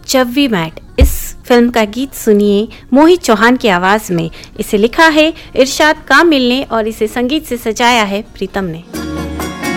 जब we met. इस film का गीत सुनिए मोहित चौहान की आवाज में। इसे लिखा है इरशाद कामिल ने और इसे संगीत से सजाया है प्रीतम ने।